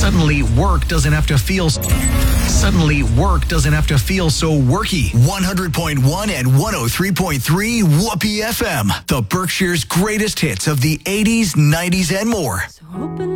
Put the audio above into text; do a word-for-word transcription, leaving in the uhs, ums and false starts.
Suddenly, work doesn't have to feel... Suddenly, work doesn't have to feel so worky. one hundred point one and one oh three point three Whoopee F M. The Berkshire's greatest hits of the eighties, nineties, and more. So open